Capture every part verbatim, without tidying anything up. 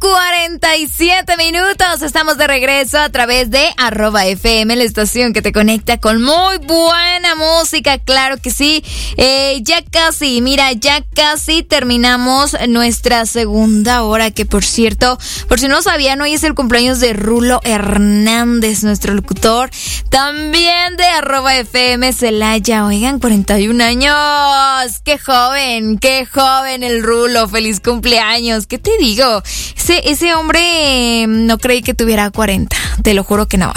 cuarenta y siete minutos. Estamos de regreso a través de arroba F M, la estación que te conecta con muy buena música. Claro que sí. Eh, ya casi, mira, ya casi terminamos nuestra segunda hora. Que por cierto, por si no sabían, hoy es el cumpleaños de Rulo Hernández, nuestro locutor. También de arroba F M Celaya. Oigan, cuarenta y un años. ¡Qué joven! ¡Qué joven el Rulo! ¡Feliz cumpleaños! ¿Qué te digo? Ese, ese hombre eh, no creí que tuviera cuarenta. Te lo juro que no.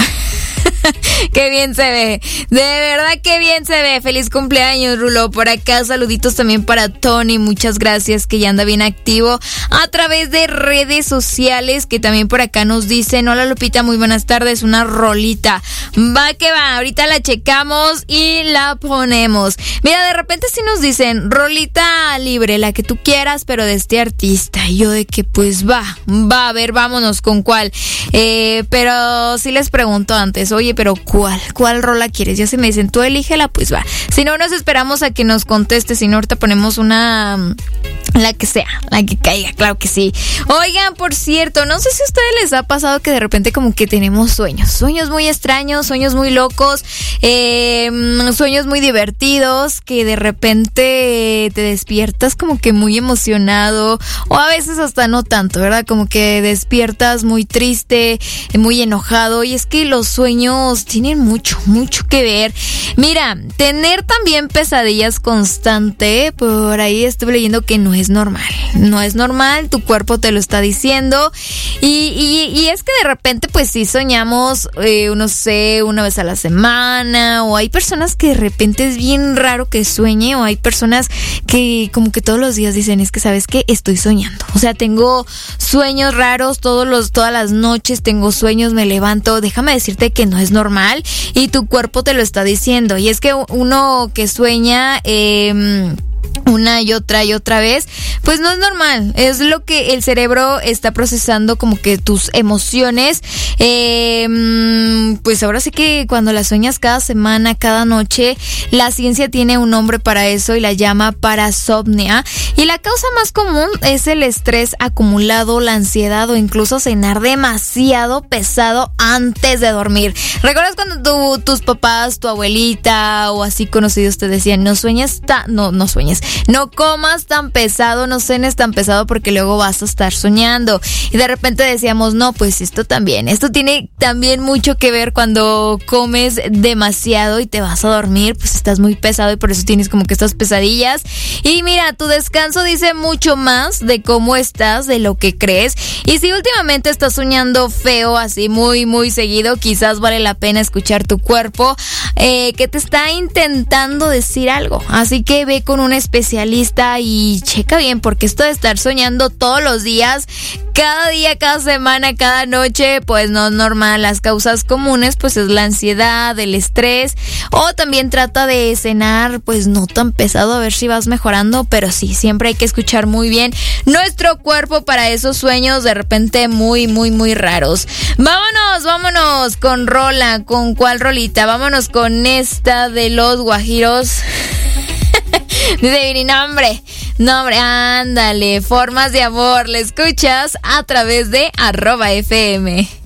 Qué bien se ve, de verdad que bien se ve. Feliz cumpleaños, Rulo. Por acá saluditos también para Tony, muchas gracias, que ya anda bien activo a través de redes sociales, que también por acá nos dicen: hola Lupita, muy buenas tardes, una rolita. Va que va, ahorita la checamos y la ponemos. Mira, de repente sí nos dicen rolita libre, la que tú quieras, pero de este artista. Y yo de que pues va, va, a ver, vámonos con cuál. Eh, pero sí les pregunto antes, oye, pero ¿cuál? ¿Cuál rola quieres? Ya se me dicen, tú elígela, pues va. Si no, nos esperamos a que nos conteste. Si no, ahorita ponemos una... la que sea, la que caiga, claro que sí. Oigan, por cierto, no sé si a ustedes les ha pasado que de repente como que tenemos sueños. Sueños muy extraños, sueños muy locos, eh, sueños muy divertidos, que de repente te despiertas como que muy emocionado, o a veces hasta no tanto, ¿verdad? Como que despiertas muy triste, muy enojado. Y es que los sueños tienen mucho, mucho que ver. Mira, tener también pesadillas constante, por ahí estuve leyendo que no es normal. No es normal, tu cuerpo te lo está diciendo. Y, y, y es que de repente, pues sí soñamos, eh, no sé, una vez a la semana. O hay personas que de repente es bien raro que sueñe. O hay personas que como que todos los días dicen, es que ¿sabes qué? Estoy soñando. O sea, tengo sueños raros todos los, todas las noches. Tengo sueños, me levanto. Déjame decirte que no es normal. Y tu cuerpo te lo está diciendo. Y es que uno que sueña... Eh, una y otra y otra vez, pues no es normal, es lo que el cerebro está procesando, como que tus emociones, eh, pues ahora sí que cuando las sueñas cada semana, cada noche, la ciencia tiene un nombre para eso y la llama parasomnia, y la causa más común es el estrés acumulado, la ansiedad o incluso cenar demasiado pesado antes de dormir. ¿Recuerdas cuando tu, tus papás, tu abuelita o así conocidos te decían, no sueñes tan, no, no sueñes, no comas tan pesado, no cenes tan pesado porque luego vas a estar soñando? Y de repente decíamos, no, pues esto también, esto tiene también mucho que ver cuando comes demasiado y te vas a dormir, pues estás muy pesado y por eso tienes como que estas pesadillas. Y mira, tu descanso dice mucho más de cómo estás, de lo que crees. Y si últimamente estás soñando feo, así muy, muy seguido, quizás vale la pena escuchar tu cuerpo, eh, que te está intentando decir algo. Así que ve con un especialista y checa bien, porque esto de estar soñando todos los días, cada día, cada semana, cada noche, pues no es normal. Las causas comunes pues es la ansiedad, el estrés, o también trata de cenar pues no tan pesado, a ver si vas mejorando. Pero sí, siempre hay que escuchar muy bien nuestro cuerpo para esos sueños de repente muy, muy, muy raros. Vámonos, vámonos con rola. ¿Con cuál rolita? Vámonos con esta de Los Guajiros. Dice mi nombre, nombre, ándale, Formas de Amor. Le escuchas a través de arroba F M.